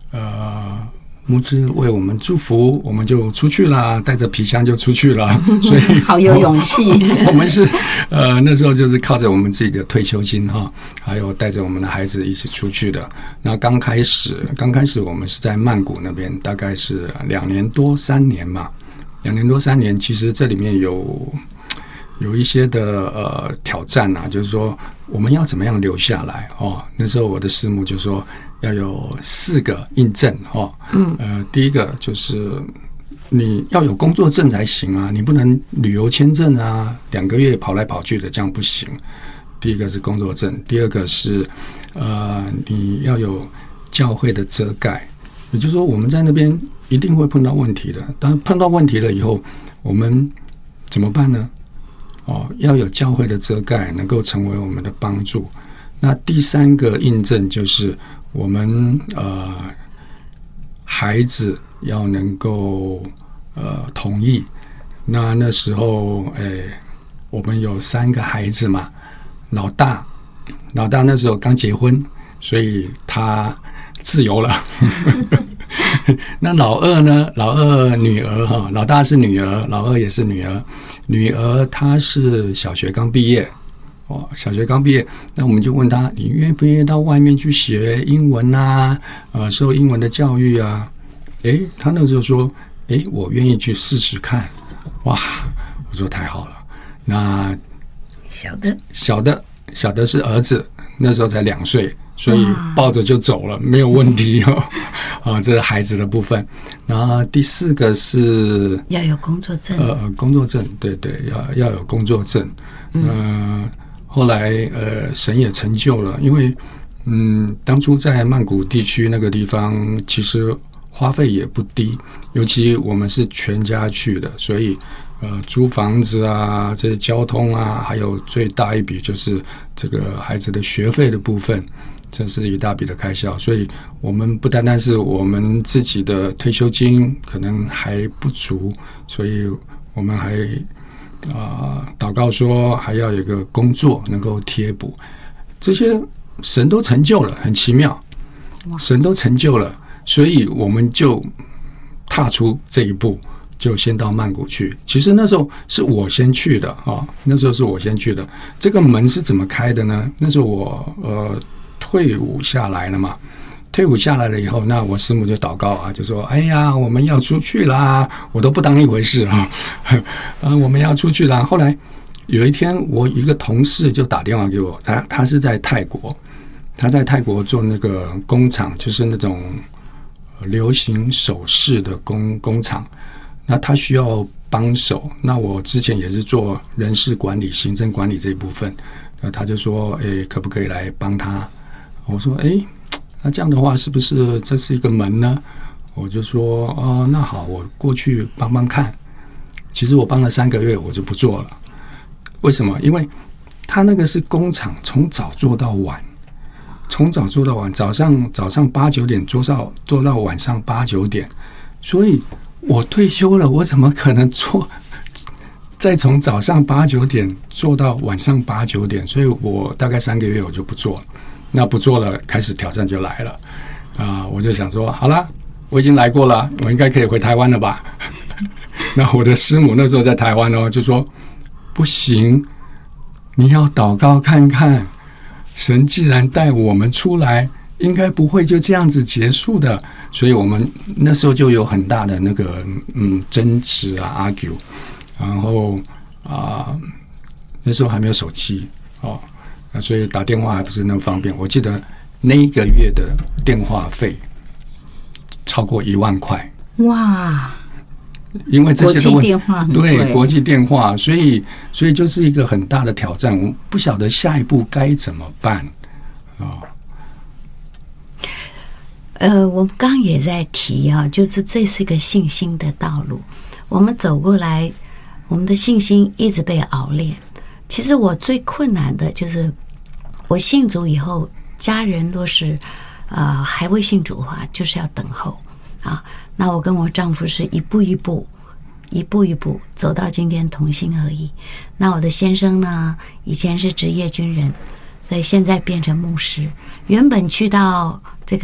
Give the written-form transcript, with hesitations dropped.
牧师为我们祝福，我们就出去了，带着皮箱就出去了。所以好有勇气。 我们是那时候就是靠着我们自己的退休金哈，还有带着我们的孩子一起出去的。那刚开始我们是在曼谷那边，大概是2年多3年嘛，2年多3年，其实这里面有一些的挑战啊，就是说我们要怎么样留下来哦。那时候我的师母就说要有4个印证哦。第一个就是你要有工作证才行啊，你不能旅游签证啊，2个月跑来跑去的，这样不行。第一个是工作证，第二个是你要有教会的遮盖，也就是说我们在那边一定会碰到问题的，但碰到问题了以后，我们怎么办呢？要有教会的遮盖，能够成为我们的帮助。那第3个印证就是我们孩子要能够同意。那时候我们有3个孩子嘛，老大那时候刚结婚，所以他自由了。那老二呢？老二女儿哈，老大是女儿，老二也是女儿。女儿她是小学刚毕业，小学刚毕业，那我们就问她，你愿不愿意到外面去学英文啊？受英文的教育啊？她那时候说，我愿意去试试看。哇，我说太好了。那小的是儿子，那时候才2岁。所以抱着就走了，没有问题哦。这是孩子的部分。然后第4个是要有工作证。 工作证，对，要有工作证。后来神也成就了，因为当初在曼谷地区那个地方，其实花费也不低，尤其我们是全家去的，所以租房子啊，这些交通啊，还有最大一笔就是这个孩子的学费的部分。这是一大笔的开销，所以我们不单单是我们自己的退休金可能还不足，所以我们还祷告说还要有一个工作能够贴补，这些神都成就了，很奇妙，神都成就了，所以我们就踏出这一步，就先到曼谷去。其实那时候是我先去的那时候是我先去的。这个门是怎么开的呢？那时候我退伍下来了嘛，退伍下来了以后，那我师母就祷告啊，就说：“哎呀，我们要出去啦！”我都不当一回事我们要出去啦。后来有一天，我一个同事就打电话给我，他是在泰国，他在泰国做那个工厂，就是那种流行首饰的工厂，那他需要帮手。那我之前也是做人事管理、行政管理这一部分，那他就说：“可不可以来帮他？”我说：“那这样的话，是不是这是一个门呢？”我就说：“那好，我过去帮帮看。”其实我帮了3个月，我就不做了。为什么？因为他那个是工厂，从早做到晚，早上8、9点做到晚上8、9点，所以我退休了，我怎么可能再从早上8、9点做到晚上8、9点？所以我大概3个月我就不做了。那不做了，开始挑战就来了我就想说，好啦，我已经来过了，我应该可以回台湾了吧？那我的师母那时候在台湾就说不行，你要祷告看看，神既然带我们出来，应该不会就这样子结束的。所以我们那时候就有很大的那个争执argue， 然后那时候还没有手机所以打电话还不是那么方便。我记得那一个月的电话费超过1万块。 哇！ 因为这些的问题， 国际电话对国际电话，所以就是一个很大的挑战。我不晓得下一步该怎么办我们刚刚也在提就是这是一个信心的道路。我们走过来，我们的信心一直被熬炼。其实我最困难的就是我信主以后，家人都是还未信主的话，就是要等候那我跟我丈夫是一步一步走到今天同心合一。那我的先生呢，以前是职业军人，所以现在变成牧师。原本去到